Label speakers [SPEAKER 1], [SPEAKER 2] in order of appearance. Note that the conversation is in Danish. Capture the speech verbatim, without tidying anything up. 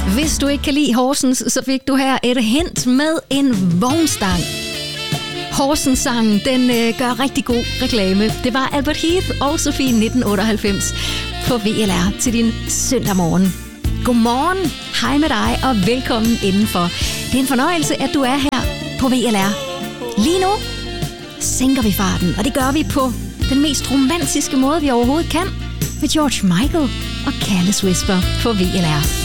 [SPEAKER 1] Hvis du ikke kan lide Horsens, så fik du her et hint med en vognstang. Horsens-sangen, den øh, gør rigtig god reklame. Det var Albert Heath og Sofie nitten otteoghalvfems på V L R til din søndag morgen. Godmorgen, hej med dig og velkommen indenfor. Det er en fornøjelse, at du er her på V L R. Lige nu sænker vi farten, og det gør vi på den mest romantiske måde, vi overhovedet kan, med George Michael og Careless Whisper på V L R.